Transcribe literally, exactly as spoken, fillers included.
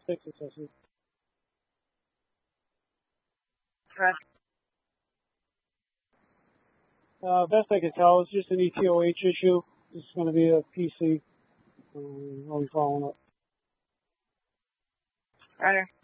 Fix it, Tessie. Press. Uh, best I can tell, it's just an E T O H issue. It's going to be a P C. Um, I'll be following up. Roger.